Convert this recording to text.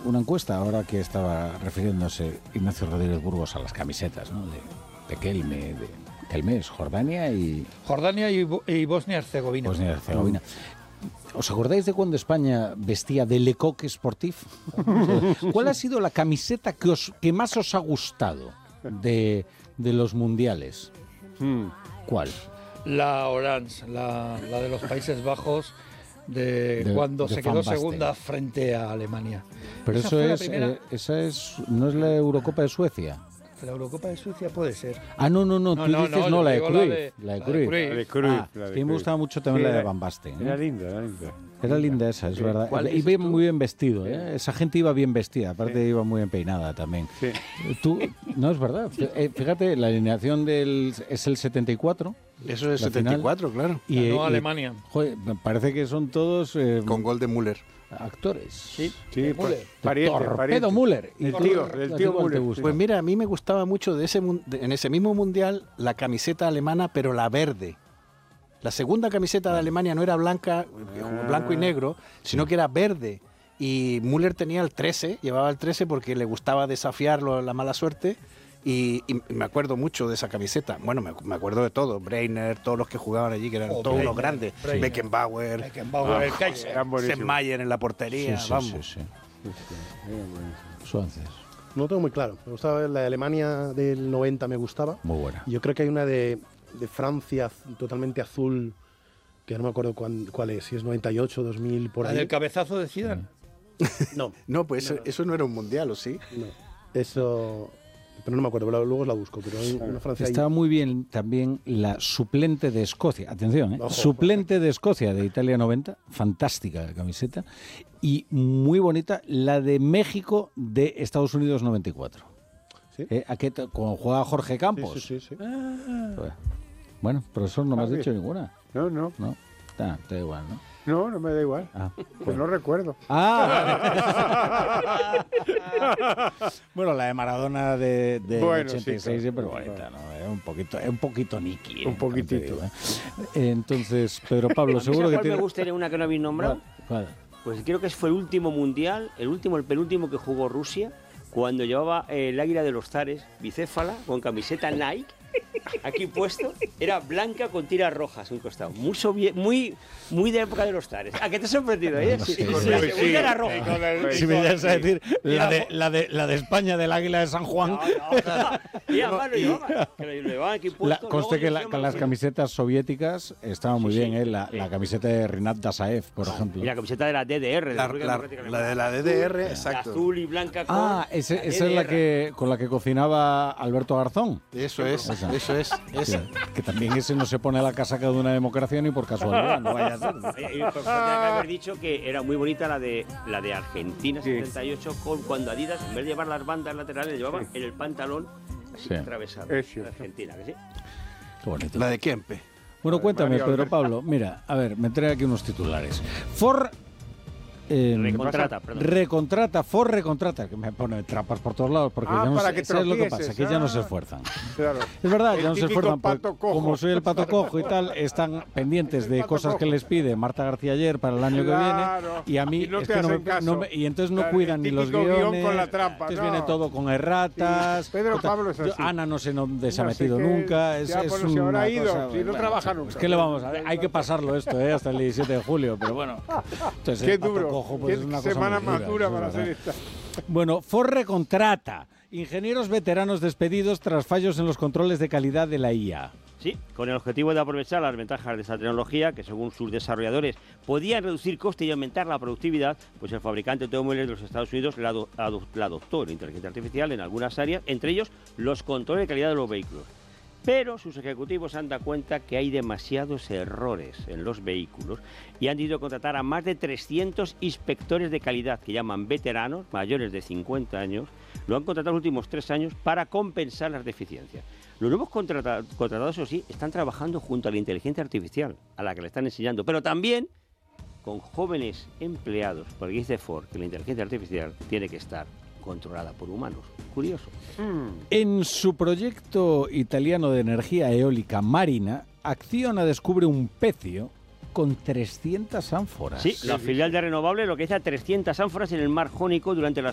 una encuesta ahora que estaba refiriéndose Ignacio Rodríguez Burgos a las camisetas, ¿no? de Kelmes, Jordania y Bosnia-Herzegovina. Bosnia-Herzegovina. ¿Os acordáis de cuando España vestía de Le Coq Sportif? ¿Cuál ha sido la camiseta que más os ha gustado de los mundiales? ¿Cuál? La Orange, la de los Países Bajos, cuando se quedó segunda frente a Alemania. Pero ¿no es la Eurocopa de Suecia? La Eurocopa de Suecia puede ser. No, tú dices la de Cruyff. La de Cruyff. A mí me gustaba mucho también la de Van Basten. Era linda. Era linda esa, es verdad. Iba muy bien vestido, ¿eh? Esa gente iba bien vestida, aparte iba muy bien peinada también. Sí. No, es verdad. Fíjate, la alineación es el 74. Eso es 74, claro. Ganó Alemania. Joder, parece que son todos... con gol de Müller. Actores. Sí, Torpedo Müller. El tío Müller. Pues mira, a mí me gustaba mucho en ese mismo mundial la camiseta alemana, pero la verde. La segunda camiseta de Alemania no era blanco y negro, sino que era verde. Y Müller tenía el 13, llevaba el 13 porque le gustaba desafiar la mala suerte. Y me acuerdo mucho de esa camiseta. Bueno, me acuerdo de todo. Breiner, todos los que jugaban allí, que eran todos unos grandes. Beckenbauer, Kaiser, Sennmayer en la portería. Sí. Suárez. No lo tengo muy claro. Me gustaba la de Alemania del 90, me gustaba. Muy buena. Yo creo que hay una de Francia totalmente azul, que no me acuerdo cuál es, si es 98, 2000, por ahí. ¿La del cabezazo de Zidane? No, pues eso no era un mundial, ¿o sí? No, eso... Pero no me acuerdo, luego la busco. Pero hay una Francia Estaba muy bien también la suplente de Escocia. Atención, suplente de Escocia de Italia 90. Fantástica la camiseta. Y muy bonita la de México de Estados Unidos 94. ¿Sí? Cuando juega Jorge Campos. Sí. Bueno, profesor, no me has dicho ninguna. No. Te da igual, ¿no? No me da igual. Pues no recuerdo. Bueno, la de Maradona de 86 sí, claro, siempre bonita, ¿no? Es un poquito Niki. Un poquitito. Digo, Entonces, Pedro Pablo, seguro que me gustaría una que no habéis nombrado. ¿Cuál? Pues creo que fue el último mundial, el penúltimo que jugó Rusia, cuando llevaba el águila de los zares, bicéfala, con camiseta Nike, aquí puesto, era blanca con tiras rojas un costado. Muy de época de los zares. ¿A qué te has sorprendido? Sí, la segunda era roja. Si me ibas a decir la de España, del águila de San Juan. Conste que las camisetas soviéticas estaban muy bien, la camiseta de Rinat Dasaev, por ejemplo. Y la camiseta de la DDR. La de la DDR, exacto. Azul y blanca con... esa es con la que cocinaba Alberto Garzón. Eso es. Que también ese no se pone a la casaca de una democracia ni por casualidad, no vaya a ser. Tendría que haber dicho que era muy bonita la de Argentina 78, cuando Adidas, en vez de llevar las bandas laterales, llevaba en el pantalón así atravesado. La Argentina, ¿que sí? Qué bonito. La de Kempe. Bueno, cuéntame, Pedro Pablo. Mira, a ver, me trae aquí unos titulares. Ford recontrata, que me pone trampas por todos lados, porque ya no ¿sabes lo que pasa? Que ya no se esfuerzan. Claro. Es verdad, ya no se esfuerzan, como soy el pato cojo y tal, están pendientes de cosas que les pide Marta García ayer para el año que viene, y a mí y entonces no cuidan ni los guiones, con la trampa, entonces viene todo con erratas. Pedro Pablo es así. Ana no se ha metido nunca, es si ahora ha ido, cosa, si no trabaja nunca. Es que le vamos a ver, hay que pasarlo esto, hasta el 17 de julio, pero bueno. Entonces, qué duro. Cojo, pues qué es una cosa semana muy dura, más dura para hacer esta. Bueno, Ford recontrata. Ingenieros veteranos despedidos tras fallos en los controles de calidad de la IA. Sí, con el objetivo de aprovechar las ventajas de esta tecnología, que según sus desarrolladores podían reducir coste y aumentar la productividad, pues el fabricante de automóviles de los Estados Unidos la adoptó la inteligencia artificial en algunas áreas, entre ellos los controles de calidad de los vehículos. Pero sus ejecutivos se han dado cuenta que hay demasiados errores en los vehículos y han decidido contratar a más de 300 inspectores de calidad, que llaman veteranos, mayores de 50 años. Lo han contratado los últimos 3 años para compensar las deficiencias. Los nuevos contratados, eso sí, están trabajando junto a la inteligencia artificial, a la que le están enseñando, pero también con jóvenes empleados, porque dice Ford que la inteligencia artificial tiene que estar controlada por humanos. Curioso. En su proyecto italiano de energía eólica marina, Acciona descubre un pecio con 300 ánforas. Sí, la filial de Renovable lo que hizo a 300 ánforas en el mar Jónico durante